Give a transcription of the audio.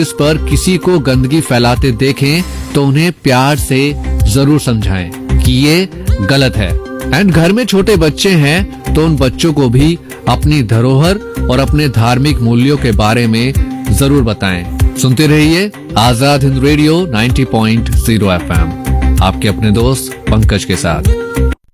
इस पर किसी को गंदगी फैलाते देखें तो उन्हें प्यार से जरूर समझाएं कि ये गलत है। एंड घर में छोटे बच्चे हैं तो उन बच्चों को भी अपनी धरोहर और अपने धार्मिक मूल्यों के बारे में जरूर बताएं। सुनते रहिए आजाद हिंद रेडियो 90.0 FM, आपके अपने दोस्त पंकज के साथ।